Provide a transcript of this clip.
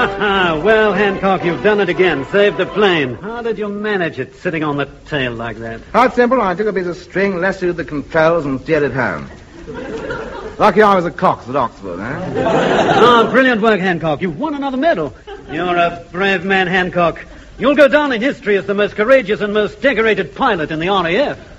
Well, Hancock, you've done it again. Saved the plane. How did you manage it, sitting on the tail like that? Quite simple. I took a piece of string, lassoed the controls, and steered it home. Lucky I was a cox at Oxford, eh? Brilliant work, Hancock. You've won another medal. You're a brave man, Hancock. You'll go down in history as the most courageous and most decorated pilot in the RAF.